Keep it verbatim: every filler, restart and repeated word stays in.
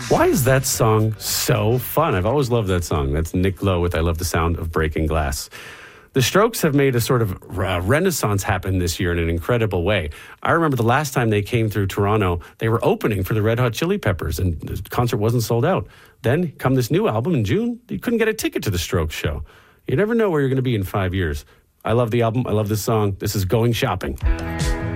Why is that song so fun? I've always loved that song. That's Nick Lowe with I Love the Sound of Breaking Glass. The Strokes have made a sort of uh, renaissance happen this year in an incredible way. I remember the last time they came through Toronto, they were opening for the Red Hot Chili Peppers, and the concert wasn't sold out. Then, come this new album in June, you couldn't get a ticket to the Strokes show. You never know where you're going to be in five years. I love the album. I love this song. This is Going Shopping.